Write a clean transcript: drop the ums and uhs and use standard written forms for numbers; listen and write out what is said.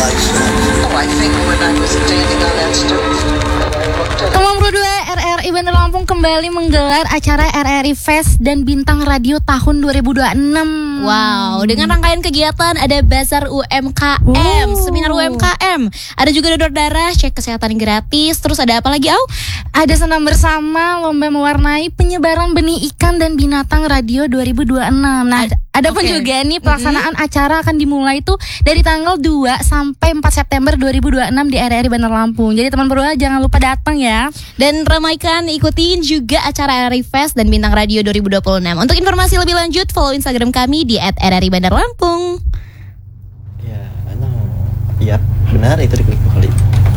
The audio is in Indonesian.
Oh, I think when I was standing on that stoop, I looked at Kemang Pro 2 RRI Bandar Lampung kembali menggelar acara RRI Fest dan Bintang Radio tahun 2026. Wow, dengan rangkaian kegiatan ada Bazar UMKM, Seminar UMKM, ada juga donor darah, cek kesehatan gratis, terus ada apa lagi, Au? Ada senam bersama, lomba mewarnai penyebaran benih ikan dan binatang radio 2026. Nah, ada pun Oke. juga nih pelaksanaan acara akan dimulai tuh dari tanggal 2 sampai 4 September 2026 di RRI Bandar Lampung. Jadi teman berdua jangan lupa datang ya. Dan ramaikan ikutin juga acara RRI Fest dan Bintang Radio 2026. Untuk informasi lebih lanjut, follow Instagram kami di @RRI Bandar Lampung. Ya, iya benar itu diklik 2 kali.